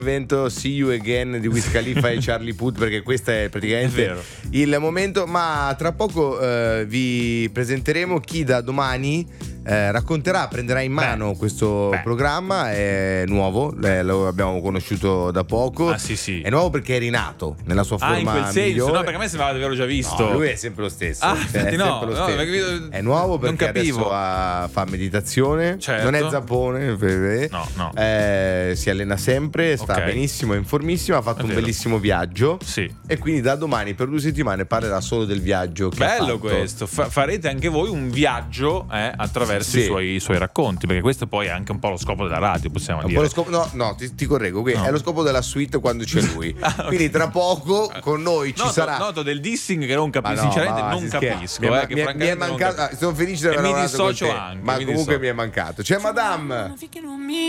evento See You Again di Wiz Khalifa e Charlie Puth, perché questo è praticamente il momento. Ma tra poco vi presenteremo chi da domani prenderà in mano questo programma. È nuovo, lo abbiamo conosciuto da poco. Sì. È nuovo perché è rinato nella sua forma in quel senso, migliore. no, perché a me sembrava di averlo già visto. No, lui è sempre lo stesso. Infatti È nuovo perché adesso fa meditazione, certo. Non è zappone, no. Si allena sempre, sta benissimo, è in formissimo, ha fatto un bellissimo viaggio. Sì. E quindi da domani per 2 settimane parlerà solo del viaggio che bello ha fatto. Questo. Farete anche voi un viaggio attraverso i suoi racconti, perché questo poi è anche un po' lo scopo della radio, possiamo dire. Ti correggo, è lo scopo della suite quando c'è lui. Quindi tra poco con noi ci sarà. Noto del dissing che non capisco, sinceramente non capisco. Mi è mancato. Sono felice di aver lavorato con te, anche. Ma comunque mi è mancato. C'è Madame.